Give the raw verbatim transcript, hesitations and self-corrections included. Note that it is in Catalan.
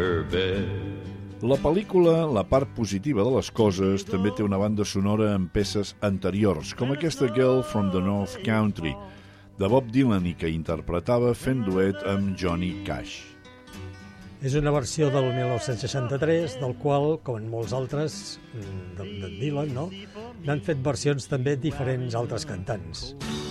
her bed. La pel·lícula, la part positiva de les coses, també té una banda sonora amb peces anteriors, com aquesta Girl from the North Country, de Bob Dylan i que interpretava fent duet amb Johnny Cash. És una versió del mil nou-cents seixanta-tres, del qual, com en molts altres, de, de Dylan, no? N'han fet versions també diferents altres cantants.